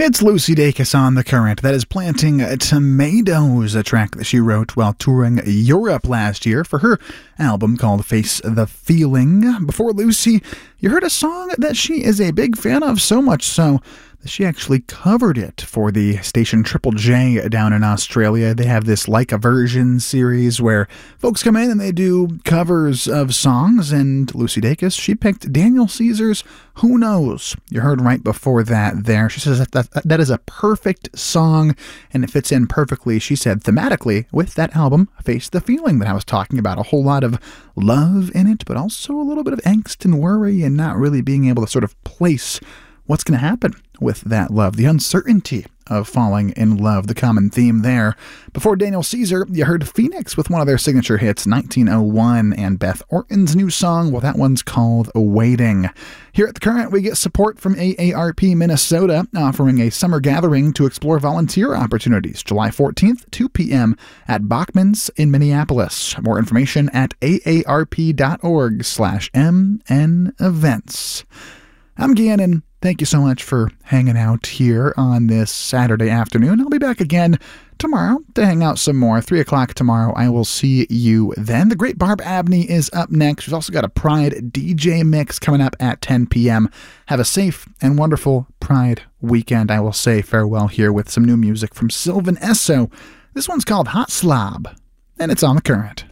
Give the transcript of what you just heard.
It's Lucy Dacus on The Current. That is Planting Tomatoes, a track that she wrote while touring Europe last year for her album called Face the Feeling. Before Lucy, you heard a song that she is a big fan of, so much so that she actually covered it for the station Triple J down in Australia. They have this Like a Version series where folks come in and they do covers of songs, and Lucy Dacus, she picked Daniel Caesar's Who Knows. You heard right before that there. She says that is a perfect song, and it fits in perfectly, she said, thematically with that album, Face the Feeling, that I was talking about. A whole lot of love in it, but also a little bit of angst and worry and not really being able to sort of place what's going to happen with that love, the uncertainty of falling in love, the common theme there. Before Daniel Caesar, you heard Phoenix with one of their signature hits, 1901, and Beth Orton's new song, well, that one's called Waiting. Here at The Current, we get support from AARP Minnesota, offering a summer gathering to explore volunteer opportunities, July 14th, 2 p.m. at Bachman's in Minneapolis. More information at aarp.org/MN-events. I'm Gannon. Thank you so much for hanging out here on this Saturday afternoon. I'll be back again tomorrow to hang out some more. 3 o'clock tomorrow. I will see you then. The great Barb Abney is up next. We've also got a Pride DJ mix coming up at 10 p.m. Have a safe and wonderful Pride weekend. I will say farewell here with some new music from Sylvan Esso. This one's called Hot Slob, and it's on The Current.